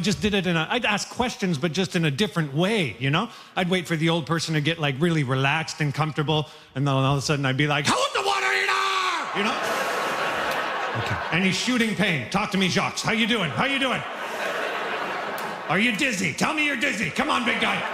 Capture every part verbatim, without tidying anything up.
just did it in a, I'd ask questions, but just in a different way, you know? I'd wait for the old person to get like really relaxed and comfortable, and then all of a sudden I'd be like, hold the water heater! You know? Okay. Any shooting pain? Talk to me, Jacques. How you doing? How you doing? Are you dizzy? Tell me you're dizzy. Come on, big guy.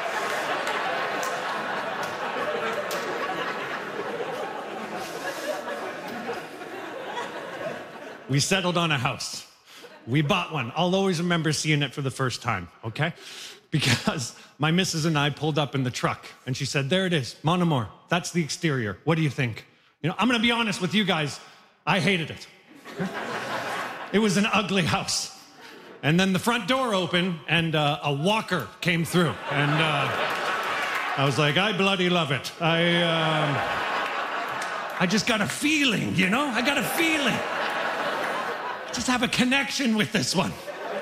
We settled on a house. We bought one. I'll always remember seeing it for the first time, okay? Because my missus and I pulled up in the truck, and she said, there it is, Mon Amour. That's the exterior. What do you think? You know, I'm gonna be honest with you guys. I hated it. It was an ugly house. And then the front door opened, and uh, a walker came through. And uh, I was like, I bloody love it. I, um, I just got a feeling, you know? I got a feeling. Just have a connection with this one.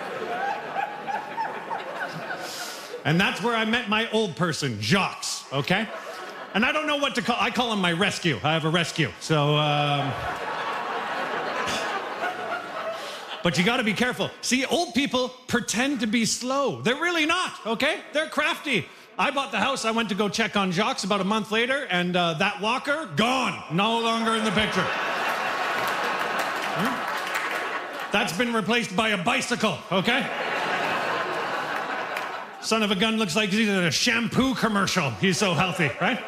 And that's where I met my old person, Jacques, okay? And I don't know what to call, I call him my rescue. I have a rescue, so, um... But you gotta be careful. See, old people pretend to be slow. They're really not, okay? They're crafty. I bought the house, I went to go check on Jacques about a month later, and uh, that walker, gone. No longer in the picture. Hmm? That's been replaced by a bicycle, okay? Son of a gun looks like he's in a shampoo commercial. He's so healthy, right?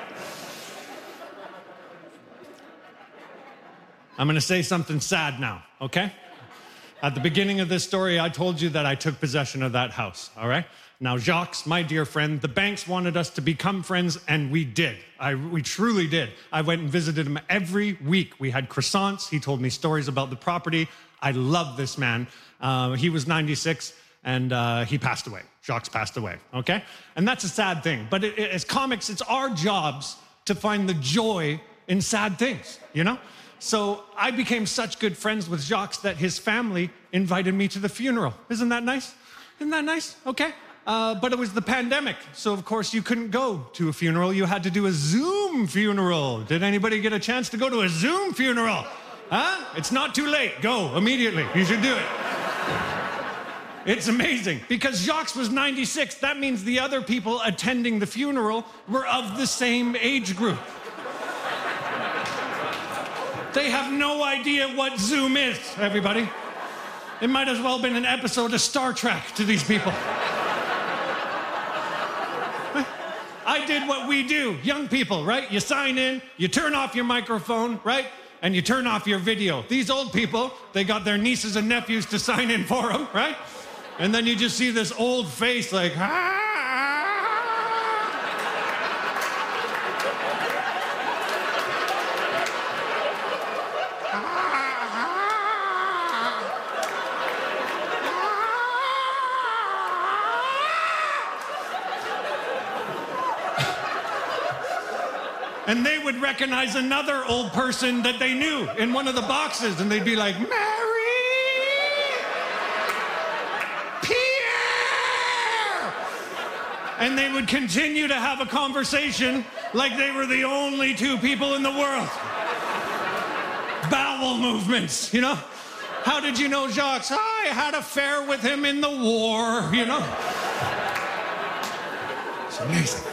I'm gonna say something sad now, okay? At the beginning of this story, I told you that I took possession of that house, all right? Now, Jacques, my dear friend, the banks wanted us to become friends, and we did. I, we truly did. I went and visited him every week. We had croissants. He told me stories about the property. I love this man. Uh, he was ninety-six, and uh, he passed away. Jacques passed away, okay? And that's a sad thing. But it, it, as comics, it's our jobs to find the joy in sad things, you know? So I became such good friends with Jacques that his family invited me to the funeral. Isn't that nice? Isn't that nice? Okay. Uh, but it was the pandemic, so of course you couldn't go to a funeral. You had to do a Zoom funeral. Did anybody get a chance to go to a Zoom funeral? Huh? It's not too late. Go immediately. You should do it. It's amazing, because Jacques was ninety-six. That means the other people attending the funeral were of the same age group. They have no idea what Zoom is, everybody. It might as well have been an episode of Star Trek to these people. I did what we do, young people, right? You sign in, you turn off your microphone, right? And you turn off your video. These old people, they got their nieces and nephews to sign in for them, right? And then you just see this old face like, ah. And they would recognize another old person that they knew in one of the boxes, and they'd be like, Mary! Pierre! And they would continue to have a conversation like they were the only two people in the world. Bowel movements, you know? How did you know Jacques? I had an affair with him in the war, you know? It's amazing.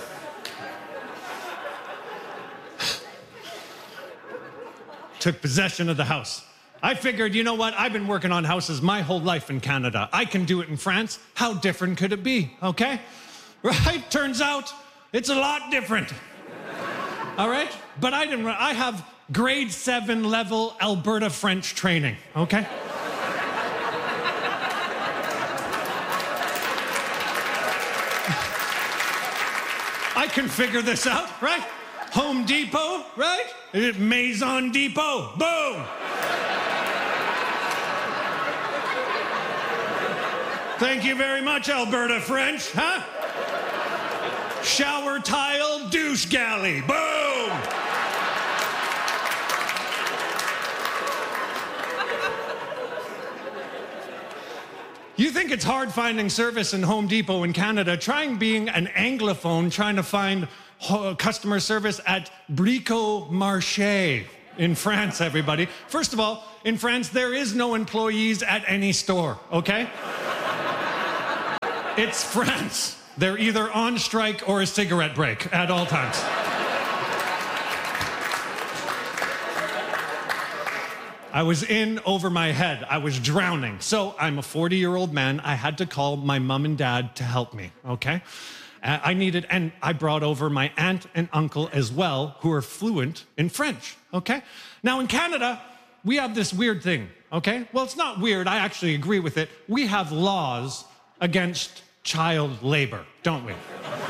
Took possession of the house. I figured, you know what? I've been working on houses my whole life in Canada. I can do it in France. How different could it be, okay? Right? Turns out it's a lot different. All right? But I didn't, I have grade seven level Alberta French training, okay? I can figure this out, right? Home Depot, right? Maison Depot, boom! Thank you very much, Alberta French, huh? Shower tile, douche galley, boom! You think it's hard finding service in Home Depot in Canada? Trying being an Anglophone, trying to find customer service at Brico Marché in France, everybody. First of all, in France, there is no employees at any store, okay? It's France. They're either on strike or a cigarette break at all times. I was in over my head. I was drowning. So I'm a forty-year-old man. I had to call my mom and dad to help me, okay? Uh, I needed, and I brought over my aunt and uncle as well, who are fluent in French, okay? Now in Canada, we have this weird thing, okay? Well, it's not weird. I actually agree with it. We have laws against child labor, don't we?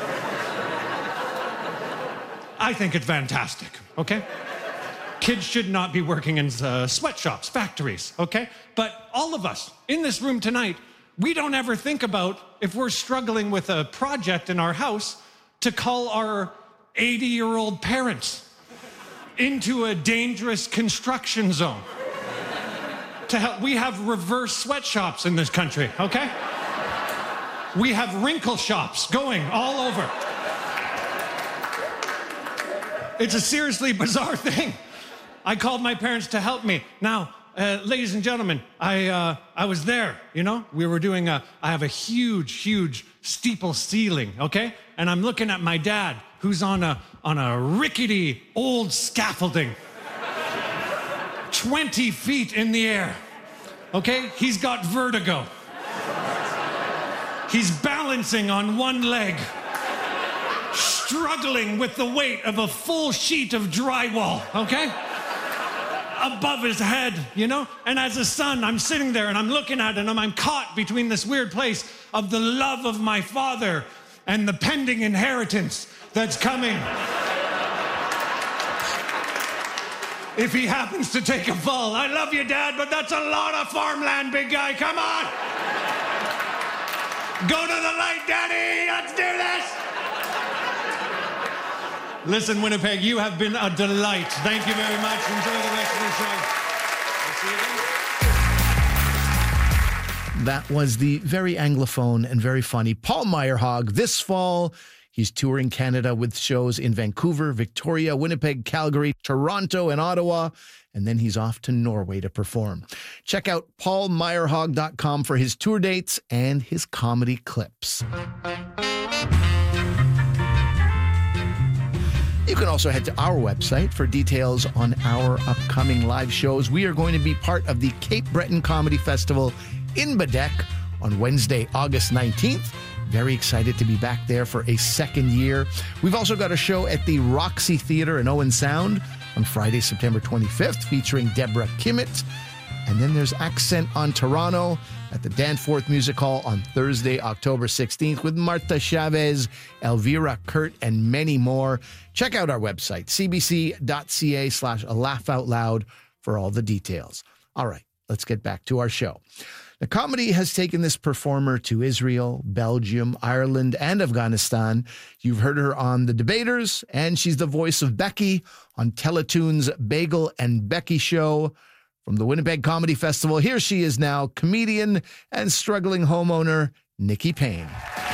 I think it's fantastic, okay? Kids should not be working in uh, sweatshops, factories, okay? But all of us in this room tonight, we don't ever think about if we're struggling with a project in our house to call our eighty-year-old parents into a dangerous construction zone. To help, we have reverse sweatshops in this country, okay? We have wrinkle shops going all over. It's a seriously bizarre thing. I called my parents to help me. Now, uh, ladies and gentlemen, I uh, I was there, you know? We were doing a, I have a huge, huge steeple ceiling, okay? And I'm looking at my dad, who's on a, on a rickety old scaffolding. twenty feet in the air, okay? He's got vertigo. He's balancing on one leg, struggling with the weight of a full sheet of drywall, okay? Above his head, you know? And as a son, I'm sitting there and I'm looking at it and I'm, I'm caught between this weird place of the love of my father and the pending inheritance that's coming. If he happens to take a fall. I love you, Dad, but that's a lot of farmland, big guy. Come on! Go to the light, Daddy! Let's do this! Listen, Winnipeg, you have been a delight. Thank you very much. Enjoy the rest of the show. I'll see you again. That was the very Anglophone and very funny Paul Meyerhog. This fall, he's touring Canada with shows in Vancouver, Victoria, Winnipeg, Calgary, Toronto, and Ottawa. And then he's off to Norway to perform. Check out paul meyerhog dot com for his tour dates and his comedy clips. You can also head to our website for details on our upcoming live shows. We are going to be part of the Cape Breton Comedy Festival in Badek on Wednesday, August nineteenth. Very excited to be back there for a second year. We've also got a show at the Roxy Theatre in Owen Sound on Friday, September twenty-fifth, featuring Deborah Kimmett. And then there's Accent on Toronto at the Danforth Music Hall on Thursday, October sixteenth, with Martha Chavez, Elvira Kurt, and many more. Check out our website, cbc.ca slash a laugh out loud for all the details. All right, let's get back to our show. The comedy has taken this performer to Israel, Belgium, Ireland, and Afghanistan. You've heard her on The Debaters, and she's the voice of Becky on Teletoon's Bagel and Becky Show. From the Winnipeg Comedy Festival, here she is now, comedian and struggling homeowner, Nikki Payne.